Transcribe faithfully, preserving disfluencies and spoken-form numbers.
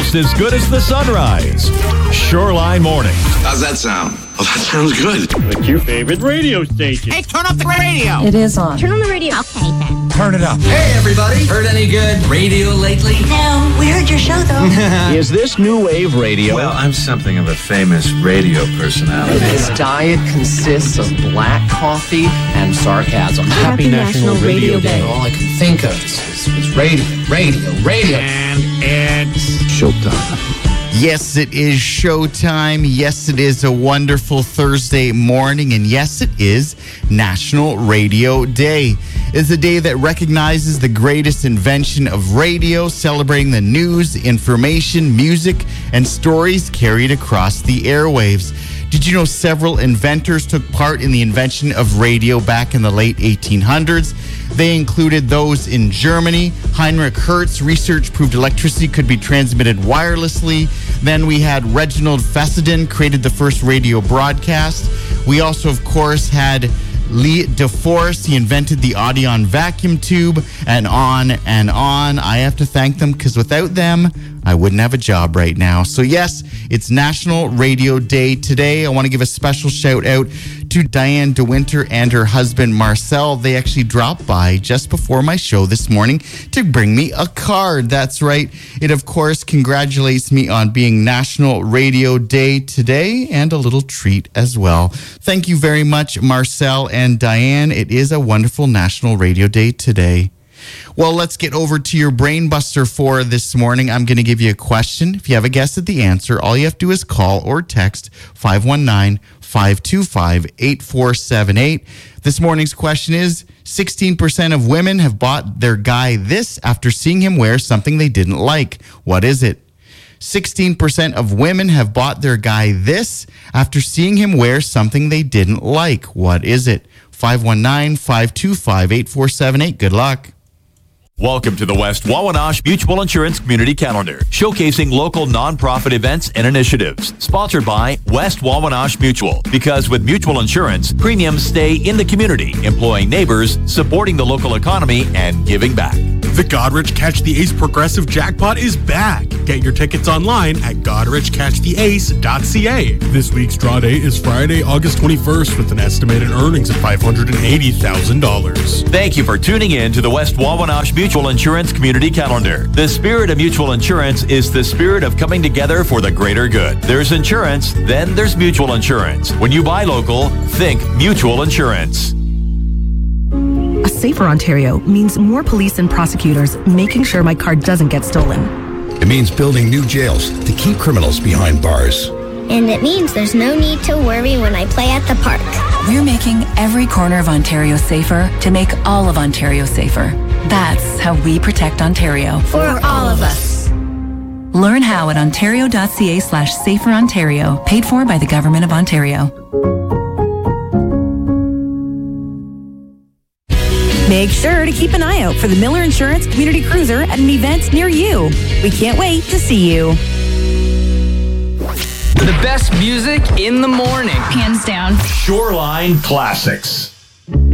almost as good as the sunrise. Shoreline Morning. How's that sound? Oh, that sounds good. What's your favorite radio station? Hey, turn up the radio. It is on. Turn on the radio. Okay, then. Turn it up. Hey, everybody. Heard any good radio lately? No, we heard your show, though. Is this new wave radio? Well, I'm something of a famous radio personality. This diet consists of black coffee and sarcasm. Happy, Happy National, National Radio, Radio Day. Day. All I can think of is, is, is radio, radio, radio. And it's showtime. Yes, it is showtime. Yes, it is a wonderful Thursday morning. And yes, it is National Radio Day. It's a day that recognizes the greatest invention of radio, celebrating the news, information, music, and stories carried across the airwaves. Did you know several inventors took part in the invention of radio back in the late eighteen hundreds? They included those in Germany. Heinrich Hertz. Research proved electricity could be transmitted wirelessly. Then we had Reginald Fessenden, created the first radio broadcast. We also, of course, had Lee DeForest. He invented the Audion vacuum tube, and on and on. I have to thank them because without them, I wouldn't have a job right now. So yes, it's National Radio Day today. I want to give a special shout out to Diane DeWinter and her husband Marcel. They actually dropped by just before my show this morning to bring me a card. That's right. It, of course, congratulates me on being National Radio Day today, and a little treat as well. Thank you very much, Marcel and Diane. It is a wonderful National Radio Day today. Well, let's get over to your Brain Buster for this morning. I'm going to give you a question. If you have a guess at the answer, all you have to do is call or text five one nine, five two five, eight four seven eight. This morning's question is, sixteen percent of women have bought their guy this after seeing him wear something they didn't like. What is it? sixteen percent of women have bought their guy this after seeing him wear something they didn't like. What is it? five one nine, five two five, eight four seven eight. Good luck. Welcome to the West Wawanosh Mutual Insurance Community Calendar, showcasing local nonprofit events and initiatives. Sponsored by West Wawanosh Mutual, because with mutual insurance, premiums stay in the community, employing neighbors, supporting the local economy, and giving back. The Goderich Catch the Ace Progressive Jackpot is back. Get your tickets online at goderich catch the ace dot c a. This week's draw date is Friday, August twenty-first, with an estimated earnings of five hundred eighty thousand dollars. Thank you for tuning in to the West Wawanosh Mutual Insurance Community Calendar. The spirit of mutual insurance is the spirit of coming together for the greater good. There's insurance, then there's mutual insurance. When you buy local, think mutual insurance. A safer Ontario means more police and prosecutors making sure my car doesn't get stolen. It means building new jails to keep criminals behind bars. And it means there's no need to worry when I play at the park. We're making every corner of Ontario safer to make all of Ontario safer. That's how we protect Ontario. For all of us. Learn how at ontario.ca slash safer Ontario, paid for by the Government of Ontario. Make sure to keep an eye out for the Miller Insurance Community Cruiser at an event near you. We can't wait to see you. The best music in the morning. Hands down. Shoreline Classics.